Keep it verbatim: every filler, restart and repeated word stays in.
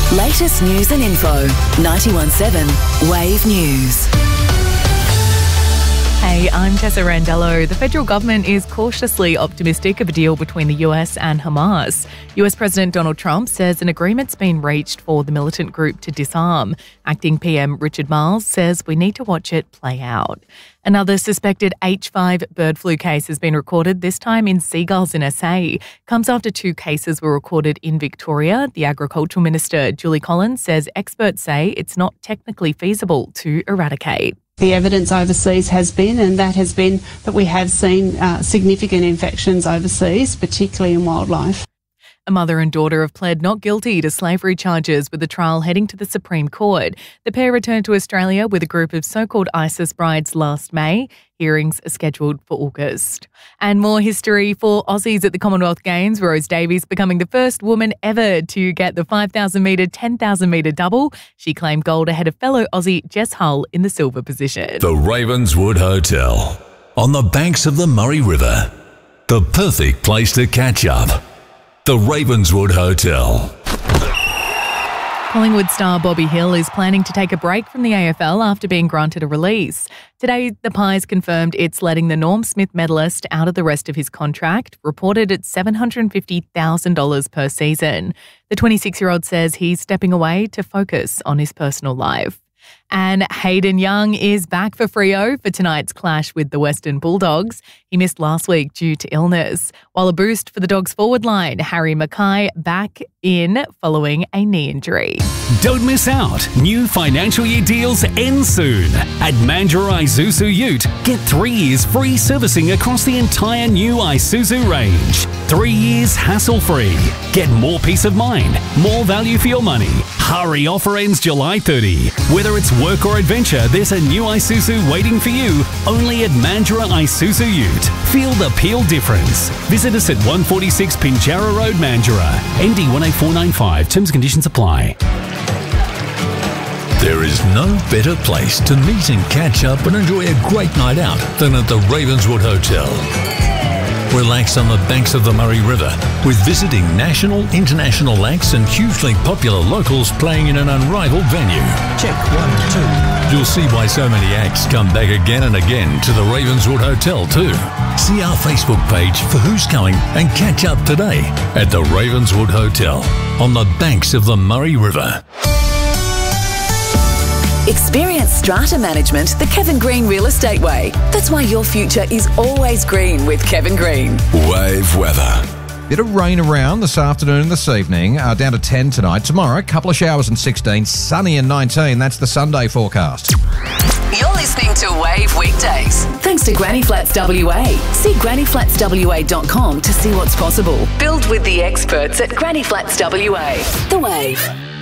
Latest news and info. ninety-one point seven Wave News. Hey, I'm Tessa Randello. The federal government is cautiously optimistic of a deal between the U S and Hamas. U S President Donald Trump says an agreement's been reached for the militant group to disarm. Acting P M Richard Marles says we need to watch it play out. Another suspected H five bird flu case has been recorded, this time in seagulls in S A. Comes after two cases were recorded in Victoria. The Agricultural Minister, Julie Collins, says experts say it's not technically feasible to eradicate. The evidence overseas has been, and that has been that we have seen uh, significant infections overseas, particularly in wildlife. A mother and daughter have pled not guilty to slavery charges, with the trial heading to the Supreme Court. The pair returned to Australia with a group of so-called ISIS brides last May. Hearings are scheduled for August. And more history for Aussies at the Commonwealth Games. Rose Davies becoming the first woman ever to get the five thousand metre, ten thousand metre double. She claimed gold ahead of fellow Aussie Jess Hull in the silver position. The Ravenswood Hotel on the banks of the Murray River. The perfect place to catch up. The Ravenswood Hotel. Collingwood star Bobby Hill is planning to take a break from the A F L after being granted a release. Today, the Pies confirmed it's letting the Norm Smith medalist out of the rest of his contract, reported at seven hundred fifty thousand dollars per season. The twenty-six-year-old says he's stepping away to focus on his personal life. And Hayden Young is back for Freo for tonight's clash with the Western Bulldogs. He missed last week due to illness. While a boost for the Dogs forward line, Harry Mackay back in following a knee injury. Don't miss out. New financial year deals end soon. At Mandurah Isuzu Ute, get three years free servicing across the entire new Isuzu range. Three years hassle-free. Get more peace of mind, more value for your money. Hurry, offer ends July thirtieth. Whether it's work or adventure, there's a new Isuzu waiting for you only at Mandurah Isuzu Ute. Feel the Peel difference. Visit us at one forty-six Pinjarra Road, Mandurah. N D one eight four nine five. Terms and conditions apply. There is no better place to meet and catch up and enjoy a great night out than at the Ravenswood Hotel. Relax on the banks of the Murray River with visiting national, international acts and hugely popular locals playing in an unrivaled venue. Check one, two. You'll see why so many acts come back again and again to the Ravenswood Hotel too. See our Facebook page for who's coming and catch up today at the Ravenswood Hotel on the banks of the Murray River. Experience strata management the Kevin Green Real Estate way. That's why your future is always green with Kevin Green. Wave weather. Bit of rain around this afternoon and this evening, uh, down to ten tonight. Tomorrow, a couple of showers and sixteen, sunny and nineteen. That's the Sunday forecast. You're listening to Wave Weekdays. Thanks to Granny Flats W A. See granny flats w a dot com to see what's possible. Build with the experts at Granny Flats W A. The Wave.